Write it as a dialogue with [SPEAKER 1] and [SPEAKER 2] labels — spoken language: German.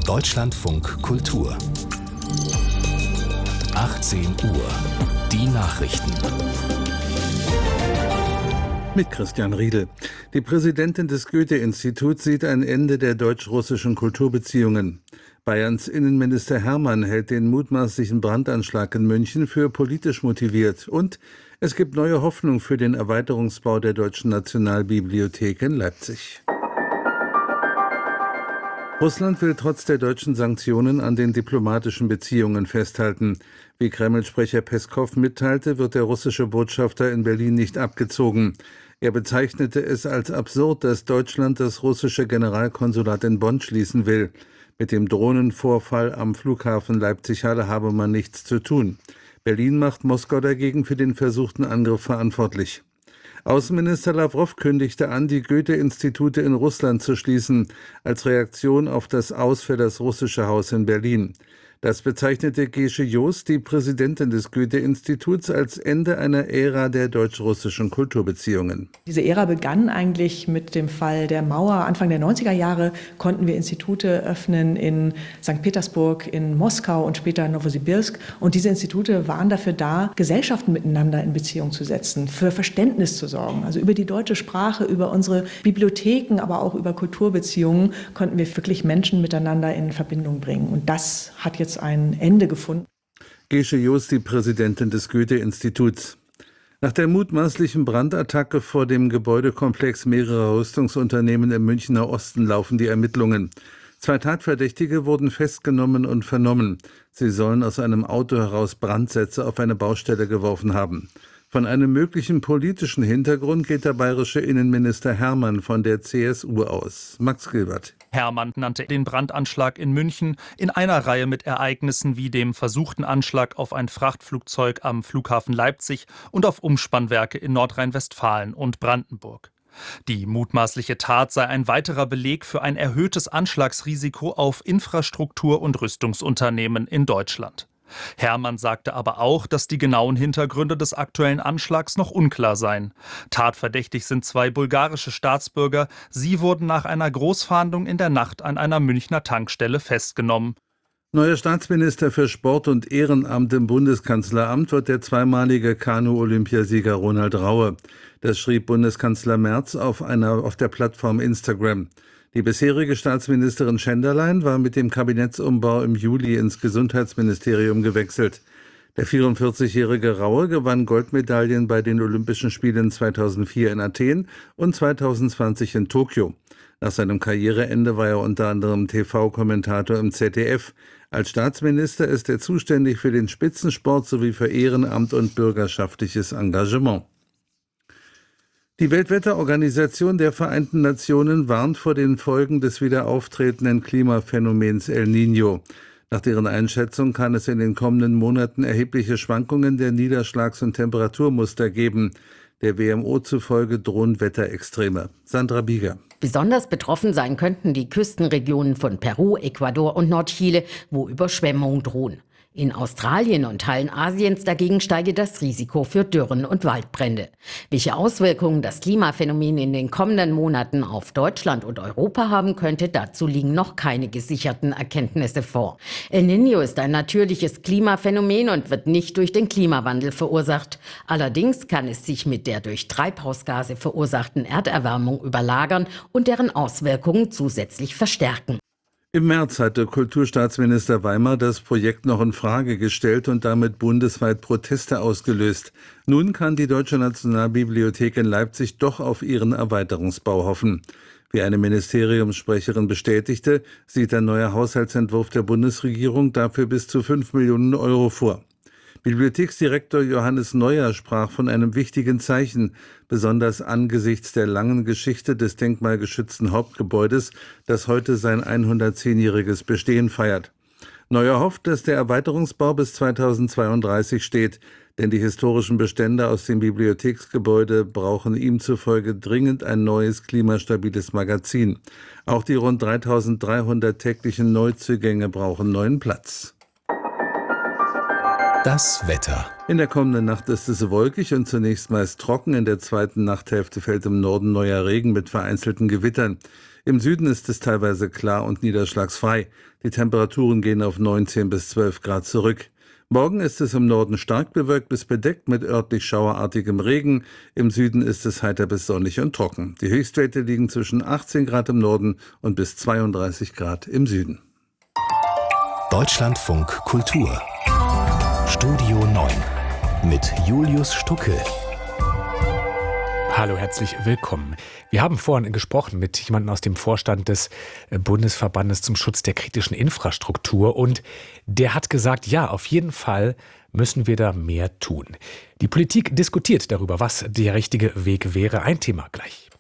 [SPEAKER 1] Deutschlandfunk Kultur 18 Uhr. Die Nachrichten.
[SPEAKER 2] Mit Christian Riedel. Die Präsidentin des Goethe-Instituts sieht ein Ende der deutsch-russischen Kulturbeziehungen. Bayerns Innenminister Hermann hält den mutmaßlichen Brandanschlag in München für politisch motiviert. Und es gibt neue Hoffnung für den Erweiterungsbau der Deutschen Nationalbibliothek in Leipzig. Russland will trotz der deutschen Sanktionen an den diplomatischen Beziehungen festhalten. Wie Kreml-Sprecher Peskow mitteilte, wird der russische Botschafter in Berlin nicht abgezogen. Er bezeichnete es als absurd, dass Deutschland das russische Generalkonsulat in Bonn schließen will. Mit dem Drohnenvorfall am Flughafen Leipzig-Halle habe man nichts zu tun. Berlin macht Moskau dagegen für den versuchten Angriff verantwortlich. Außenminister Lawrow kündigte an, die Goethe-Institute in Russland zu schließen, als Reaktion auf das Aus für das russische Haus in Berlin. Das bezeichnete Gesche Jost, die Präsidentin des Goethe-Instituts, als Ende einer Ära der deutsch-russischen Kulturbeziehungen.
[SPEAKER 3] Diese Ära begann eigentlich mit dem Fall der Mauer. Anfang der 90er Jahre konnten wir Institute öffnen in St. Petersburg, in Moskau und später in Nowosibirsk. Und diese Institute waren dafür da, Gesellschaften miteinander in Beziehung zu setzen, für Verständnis zu sorgen. Also über die deutsche Sprache, über unsere Bibliotheken, aber auch über Kulturbeziehungen konnten wir wirklich Menschen miteinander in Verbindung bringen. Und das hat jetzt ein Ende gefunden.
[SPEAKER 2] Gesche Jost, die Präsidentin des Goethe-Instituts. Nach der mutmaßlichen Brandattacke vor dem Gebäudekomplex mehrerer Rüstungsunternehmen im Münchner Osten laufen die Ermittlungen. 2 Tatverdächtige wurden festgenommen und vernommen. Sie sollen aus einem Auto heraus Brandsätze auf eine Baustelle geworfen haben. Von einem möglichen politischen Hintergrund geht der bayerische Innenminister Hermann von der CSU aus. Max Gilbert.
[SPEAKER 4] Hermann nannte den Brandanschlag in München in einer Reihe mit Ereignissen wie dem versuchten Anschlag auf ein Frachtflugzeug am Flughafen Leipzig und auf Umspannwerke in Nordrhein-Westfalen und Brandenburg. Die mutmaßliche Tat sei ein weiterer Beleg für ein erhöhtes Anschlagsrisiko auf Infrastruktur- und Rüstungsunternehmen in Deutschland. Hermann sagte aber auch, dass die genauen Hintergründe des aktuellen Anschlags noch unklar seien. Tatverdächtig sind 2 bulgarische Staatsbürger. Sie wurden nach einer Großfahndung in der Nacht an einer Münchner Tankstelle festgenommen.
[SPEAKER 2] Neuer Staatsminister für Sport und Ehrenamt im Bundeskanzleramt wird der zweimalige Kanu-Olympiasieger Ronald Raue. Das schrieb Bundeskanzler Merz auf der Plattform Instagram. Die bisherige Staatsministerin Schenderlein war mit dem Kabinettsumbau im Juli ins Gesundheitsministerium gewechselt. Der 44-jährige Raue gewann Goldmedaillen bei den Olympischen Spielen 2004 in Athen und 2020 in Tokio. Nach seinem Karriereende war er unter anderem TV-Kommentator im ZDF. Als Staatsminister ist er zuständig für den Spitzensport sowie für Ehrenamt und bürgerschaftliches Engagement. Die Weltwetterorganisation der Vereinten Nationen warnt vor den Folgen des wieder auftretenden Klimaphänomens El Niño. Nach deren Einschätzung kann es in den kommenden Monaten erhebliche Schwankungen der Niederschlags- und Temperaturmuster geben. Der WMO zufolge drohen Wetterextreme. Sandra Bieger.
[SPEAKER 5] Besonders betroffen sein könnten die Küstenregionen von Peru, Ecuador und Nordchile, wo Überschwemmungen drohen. In Australien und Teilen Asiens dagegen steige das Risiko für Dürren und Waldbrände. Welche Auswirkungen das Klimaphänomen in den kommenden Monaten auf Deutschland und Europa haben könnte, dazu liegen noch keine gesicherten Erkenntnisse vor. El Niño ist ein natürliches Klimaphänomen und wird nicht durch den Klimawandel verursacht. Allerdings kann es sich mit der durch Treibhausgase verursachten Erderwärmung überlagern und deren Auswirkungen zusätzlich verstärken.
[SPEAKER 2] Im März hatte Kulturstaatsminister Weimar das Projekt noch in Frage gestellt und damit bundesweit Proteste ausgelöst. Nun kann die Deutsche Nationalbibliothek in Leipzig doch auf ihren Erweiterungsbau hoffen. Wie eine Ministeriumssprecherin bestätigte, sieht der neue Haushaltsentwurf der Bundesregierung dafür bis zu 5 Millionen Euro vor. Bibliotheksdirektor Johannes Neuer sprach von einem wichtigen Zeichen, besonders angesichts der langen Geschichte des denkmalgeschützten Hauptgebäudes, das heute sein 110-jähriges Bestehen feiert. Neuer hofft, dass der Erweiterungsbau bis 2032 steht, denn die historischen Bestände aus dem Bibliotheksgebäude brauchen ihm zufolge dringend ein neues klimastabiles Magazin. Auch die rund 3.300 täglichen Neuzugänge brauchen neuen Platz.
[SPEAKER 1] Das Wetter.
[SPEAKER 2] In der kommenden Nacht ist es wolkig und zunächst meist trocken. In der zweiten Nachthälfte fällt im Norden neuer Regen mit vereinzelten Gewittern. Im Süden ist es teilweise klar und niederschlagsfrei. Die Temperaturen gehen auf 19 bis 12 Grad zurück. Morgen ist es im Norden stark bewölkt bis bedeckt mit örtlich schauerartigem Regen. Im Süden ist es heiter bis sonnig und trocken. Die Höchstwerte liegen zwischen 18 Grad im Norden und bis 32 Grad im Süden.
[SPEAKER 1] Deutschlandfunk Kultur. Studio 9 mit Julius Stucke.
[SPEAKER 6] Hallo, herzlich willkommen. Wir haben vorhin gesprochen mit jemandem aus dem Vorstand des Bundesverbandes zum Schutz der kritischen Infrastruktur und der hat gesagt, ja, auf jeden Fall müssen wir da mehr tun. Die Politik diskutiert darüber, was der richtige Weg wäre. Ein Thema gleich.